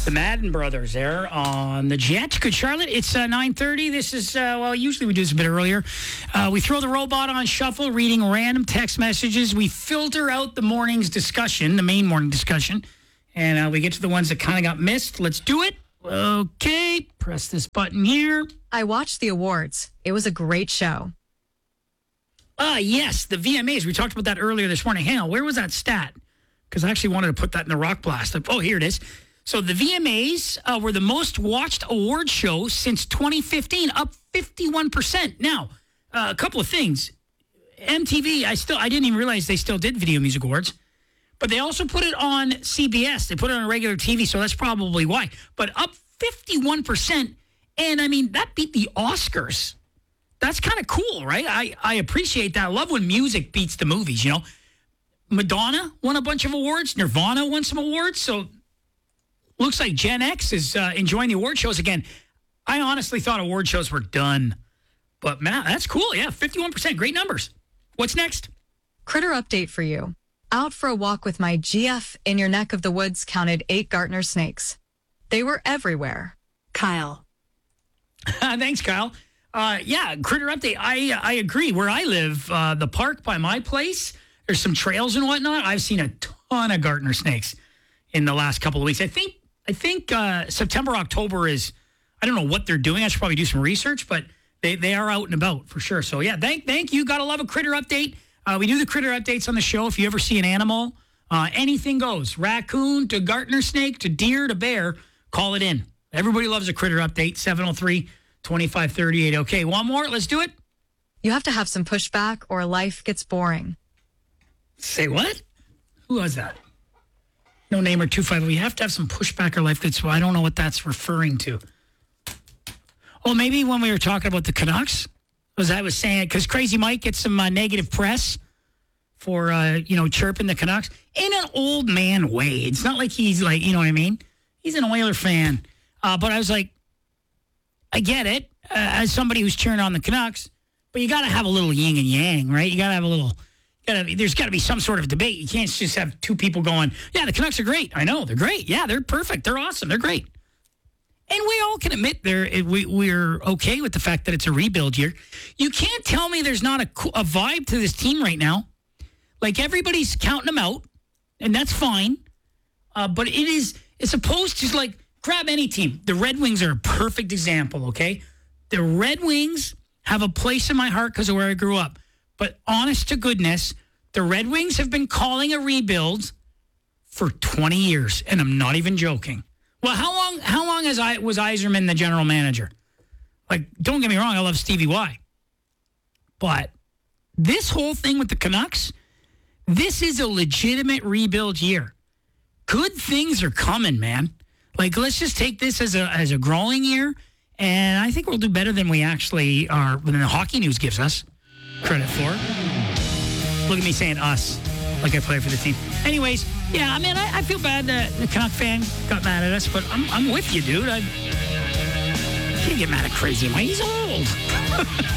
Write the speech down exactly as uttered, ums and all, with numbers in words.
The Madden brothers there on the Jet. Good Charlotte. It's uh, nine thirty. This is, uh, well, usually we do this a bit earlier. Uh, we throw the robot on shuffle, reading random text messages. We filter out the morning's discussion, the main morning discussion, and uh, we get to the ones that kind of got missed. Let's do it. Okay. Press this button here. I watched the awards. It was a great show. Ah, yes, the V M As. We talked about that earlier this morning. Hang on, where was that stat? Because I actually wanted to put that in the Rock Blast. Oh, here it is. So the V M As uh, were the most watched award show since twenty fifteen, up fifty-one percent. Now, uh, a couple of things. M T V, I still I didn't even realize they still did Video Music Awards. But they also put it on C B S. They put it on regular T V, so that's probably why. But up fifty-one percent. And, I mean, that beat the Oscars. That's kind of cool, right? I, I appreciate that. I love when music beats the movies, you know. Madonna won a bunch of awards. Nirvana won some awards. So looks like Gen X is uh, enjoying the award shows again. I honestly thought award shows were done. But, man, that's cool. Yeah, fifty-one percent. Great numbers. What's next? Critter update for you. Out for a walk with my G F in your neck of the woods counted eight Gartner snakes. They were everywhere. Kyle. Thanks, Kyle. Uh, yeah, critter update. I I agree. Where I live, uh, the park by my place, there's some trails and whatnot. I've seen a ton of Gartner snakes in the last couple of weeks. I think I think uh, September, October is, I don't know what they're doing. I should probably do some research, but they, they are out and about for sure. So, yeah, thank thank you. Got to love a critter update. Uh, we do the critter updates on the show. If you ever see an animal, uh, anything goes. Raccoon to Gartner snake to deer to bear, call it in. Everybody loves a critter update. seven oh three, twenty-five thirty-eight. Okay, one more. Let's do it. You have to have some pushback or life gets boring. Say what? Who was that? No name or two five. We have to have some pushback or life gets. Well, I don't know what that's referring to. Oh, maybe when we were talking about the Canucks, as I was saying, because Crazy Mike gets some uh, negative press for uh, you know chirping the Canucks in an old man way. It's not like he's like, you know what I mean? He's an Oiler fan. Uh, but I was like, I get it, uh, as somebody who's cheering on the Canucks, but you got to have a little yin and yang, right? You got to have a little, gotta, there's got to be some sort of debate. You can't just have two people going, yeah, the Canucks are great. I know, they're great. Yeah, they're perfect. They're awesome. They're great. And we all can admit they're, we, we're okay with the fact that it's a rebuild year. You can't tell me there's not a, a vibe to this team right now. Like, everybody's counting them out, and that's fine. Uh, but it is, it's opposed to, like, grab any team. The Red Wings are a perfect example, okay? The Red Wings have a place in my heart because of where I grew up. But honest to goodness, the Red Wings have been calling a rebuild for twenty years, and I'm not even joking. Well, how long How long has I was Yzerman the general manager? Like, don't get me wrong, I love Stevie Y. But this whole thing with the Canucks, this is a legitimate rebuild year. Good things are coming, man. Like, let's just take this as a as a growing year, and I think we'll do better than we actually are, than the Hockey News gives us credit for. Look at me saying us, like I play for the team. Anyways, yeah, I mean, I, I feel bad that the Canuck fan got mad at us, but I'm I'm with you, dude. I can't get mad at Crazy Mike. He's old.